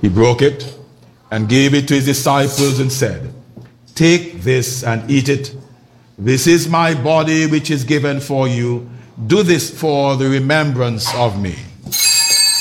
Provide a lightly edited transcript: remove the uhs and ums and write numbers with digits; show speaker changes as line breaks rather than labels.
He broke it and gave it to his disciples and said, "Take this and eat it. This is my body which is given for you. Do this for the remembrance of me."